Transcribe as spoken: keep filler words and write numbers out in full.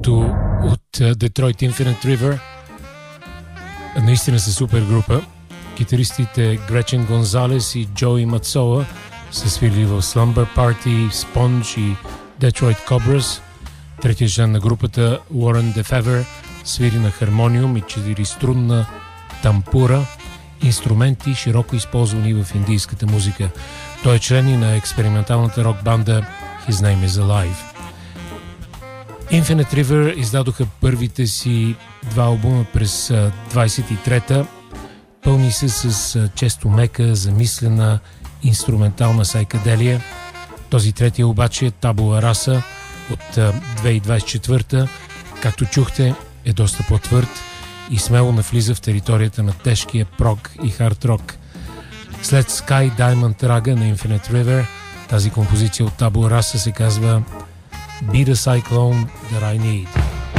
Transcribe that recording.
триото от Detroit Infinite River. Наистина са супер група. Китаристите Гречен Гонзалес и Джои Мацоа са свирили в Slumber Party, Sponge и Detroit Cobras. Третия член на групата, Уорън Дефевер, свири на хармониум и четириструнна тампура, инструменти широко използвани в индийската музика. Той е член и на експерименталната рок банда His Name Is Alive. Infinite River издадоха първите си два албума през двайсет и трета. Пълни се с често мека, замислена инструментална сайкаделия. Този третия обаче, Табула Раса от две хиляди двайсет и четвърта, както чухте, е доста по-твърд и смело навлиза в територията на тежкия прог и хард рок. След Sky Diamond Raga на Infinite River, тази композиция от Табула Раса се казва Be the Cyclone That I Need.